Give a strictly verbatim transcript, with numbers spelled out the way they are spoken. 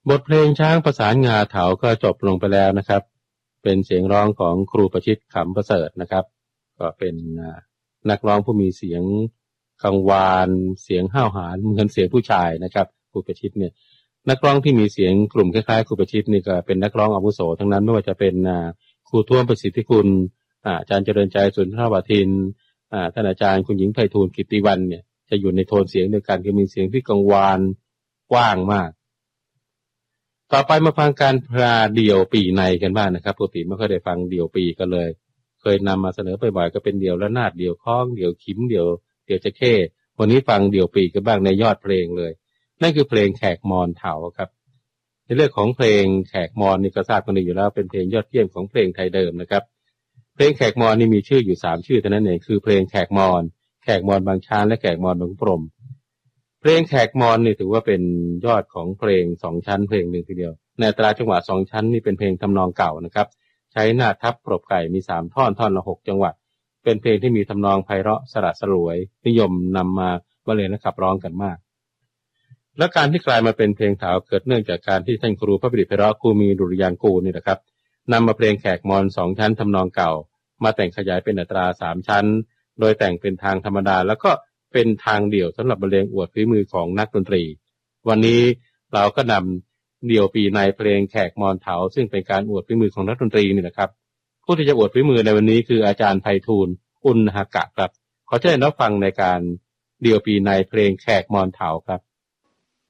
บทเพลงช้างประสานงาเถาก็จบลงไปแล้วนะครับเป็นเสียงร้องของครูประชิตขำประเสริฐนะครับก็เป็นนักร้องผู้มีเสียงกังวานเสียงห้าวหาญเหมือนเสียงผู้ชายนะครับครูประชิตเนี่ยนักร้องที่มีเสียงกลุ่มคล้ายๆครูประชิตนี่ก็เป็นนักร้องอาวุโสทั้งนั้นไม่ว่าจะเป็นครูท้วมประสิทธิคุณอาจารย์เจริญใจสุนทรวาทินท่านอาจารย์คุณหญิงไพฑูรย์กิตติวรรณเนี่ยจะอยู่ในโทนเสียงเดียวกันคือมีเสียงที่กังวานกว้างมากต่อไปมาฟังการพราเดี่ยวปีในกันบ้างนะครับปกติไม่ค่อยได้ฟังเดี่ยวปีกันเลยเคยนำมาเสนอบ่อยๆก็เป็นเดี่ยวระนาดเดี่ยวคล้องเดี่ยวขิมเดี่ยวเดี่ยวจะเข้วันนี้ฟังเดี่ยวปีกันบ้างในยอดเพลงเลยนั่นคือเพลงแขกมอญเถาครับในเรื่องของเพลงแขกมอญนี่ก็ทราบกันดีอยู่แล้วเป็นเพลงยอดเยี่ยมของเพลงไทยเดิมนะครับเพลงแขกมอญนี่มีชื่ออยู่สามชื่อเท่านั้นเองคือเพลงแขกมอญแขกมอญบางช้างและแขกมอญบางพรหมเพลงแขกมอญนี่ถือว่าเป็นยอดของเพลงสองชั้นเพลงหนึ่งทีเดียวในอัตราจังหวะสองชั้นนี่เป็นเพลงทำนองเก่านะครับใช้หน้าทับปรบไก่มีสามท่อนท่อนละหกจังหวะเป็นเพลงที่มีทำนองไพเราะสระสลวยนิยมนำมาบรรเลงและขับร้องกันมากและการที่กลายมาเป็นเพลงเถาเกิดเนื่องจากการที่ท่านครูพระประดิษฐ์ไพเราะครูมีดุริยางกูลนี่นะครับนำมาเพลงแขกมอญสองชั้นทำนองเก่ามาแต่งขยายเป็นอัตราสามชั้นโดยแต่งเป็นทางธรรมดาแล้วก็เป็นทางเดี่ยวสำหรับบรรเลงอวดฝีมือของนักดนตรีวันนี้เราก็นำเดี่ยวปีในเพลงแขกมอญเถาซึ่งเป็นการอวดฝีมือของนักดนตรีนี่นะครับผู้ที่จะอวดฝีมือในวันนี้คืออาจารย์ไพฑูรย์อุณหกะครับขอเชิญรับฟังในการเดี่ยวปีในเพลงแขกมอญเถาครับ